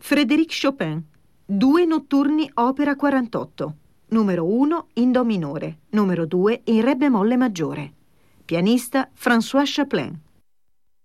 Frédéric Chopin, 2 notturni opera 48, numero 1 in do minore, numero 2 in re bemolle maggiore. Pianista François Chaplin.